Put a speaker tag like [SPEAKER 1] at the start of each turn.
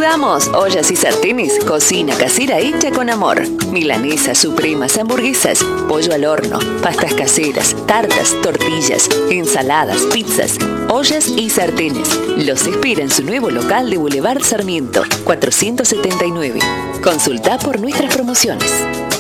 [SPEAKER 1] saludamos. Ollas y sartenes, cocina casera hecha con amor. Milanesas, supremas, hamburguesas, pollo al horno, pastas caseras, tartas, tortillas, ensaladas, pizzas. Ollas y sartenes. Los espera en su nuevo local de Boulevard Sarmiento, 479. Consulta por nuestras promociones.